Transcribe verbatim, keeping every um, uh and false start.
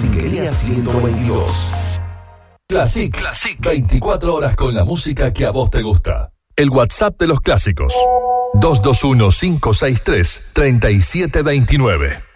Clasiquería ciento veintidós. Classic. Classic. veinticuatro horas con la música que a vos te gusta. El WhatsApp de los clásicos. dos dos uno, cinco seis tres, tres siete dos nueve.